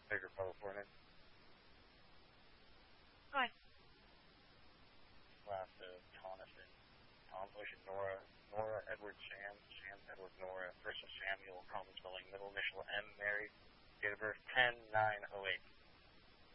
Bigger fellow Fortnite. Hi. Last Tonison. Tom Ocean Nora. Nora Edward Sham. Sham Edward Nora. First of Samuel. Common spelling. Middle initial M. Mary. Date of birth 10/9/08.